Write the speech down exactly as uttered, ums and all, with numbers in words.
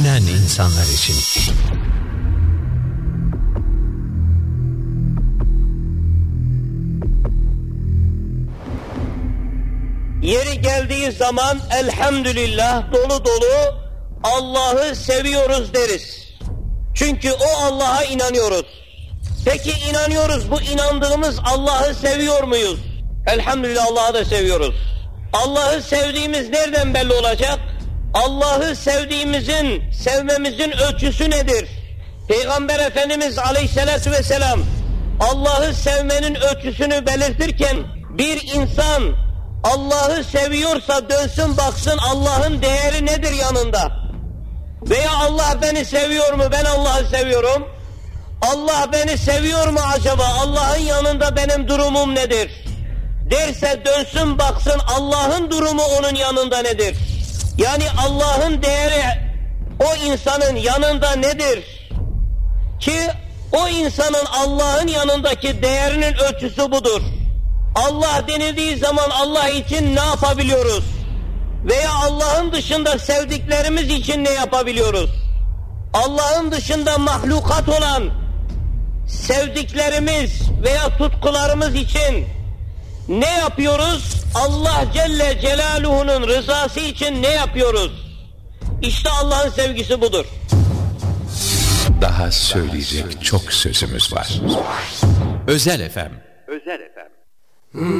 düşünen insanlar için. Yeri geldiği zaman elhamdülillah dolu dolu Allah'ı seviyoruz deriz. Çünkü o Allah'a inanıyoruz. Peki inanıyoruz, bu inandığımız Allah'ı seviyor muyuz? Elhamdülillah Allah'ı da seviyoruz. Allah'ı sevdiğimiz nereden belli olacak? Allah'ı sevdiğimizin, sevmemizin ölçüsü nedir? Peygamber Efendimiz Aleyhisselatü Vesselam Allah'ı sevmenin ölçüsünü belirtirken bir insan Allah'ı seviyorsa dönsün baksın Allah'ın değeri nedir yanında? Veya Allah beni seviyor mu? Ben Allah'ı seviyorum. Allah beni seviyor mu acaba? Allah'ın yanında benim durumum nedir? Derse dönsün baksın Allah'ın durumu onun yanında nedir? Yani Allah'ın değeri o insanın yanında nedir? Ki o insanın Allah'ın yanındaki değerinin ölçüsü budur. Allah denildiği zaman Allah için ne yapabiliyoruz? Veya Allah'ın dışında sevdiklerimiz için ne yapabiliyoruz? Allah'ın dışında mahlukat olan sevdiklerimiz veya tutkularımız için ne yapıyoruz? Allah Celle Celaluhu'nun rızası için ne yapıyoruz? İşte Allah'ın sevgisi budur. Daha söyleyecek çok sözümüz var. Özel Efem. Özel Efem.